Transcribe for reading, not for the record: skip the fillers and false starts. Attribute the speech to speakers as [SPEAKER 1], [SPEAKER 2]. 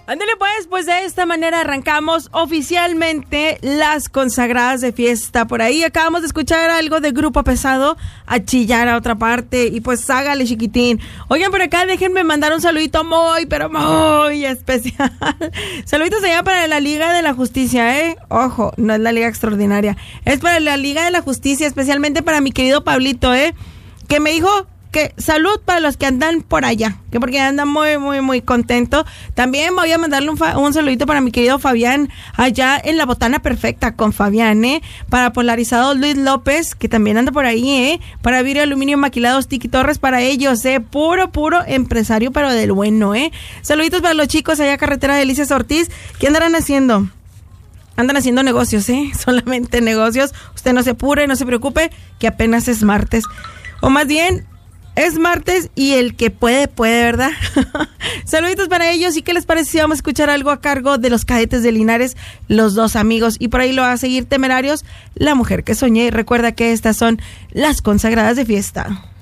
[SPEAKER 1] Ándale pues de esta manera arrancamos oficialmente las consagradas de fiesta. Por ahí acabamos de escuchar algo de Grupo Pesado, a chillar a otra parte, y pues hágale, chiquitín. Oigan, por acá déjenme mandar un saludito pero muy especial. Saluditos allá para la Liga de la Justicia, Ojo, no es la Liga Extraordinaria, es para la Liga de la Justicia, especialmente para mi querido Pablito, que me dijo que salud para los que andan por allá, que porque andan muy contento. También voy a mandarle un saludito para mi querido Fabián, allá en la Botana Perfecta con Fabián, para Polarizado Luis López, que también anda por ahí, para Vidrio Aluminio Maquilados Tiki Torres, para ellos, puro empresario, pero del bueno, Saluditos para los chicos allá Carretera Delicias Ortiz. ¿Qué andarán haciendo? Andan haciendo negocios, solamente negocios. Usted no se apure, no se preocupe, que apenas es martes, o más bien es martes y el que puede, ¿verdad? Saluditos para ellos. ¿Y qué les parece si vamos a escuchar algo a cargo de los Cadetes de Linares, Los Dos Amigos? Y por ahí lo va a seguir Temerarios, La Mujer que Soñé. Recuerda que estas son las consagradas de fiesta.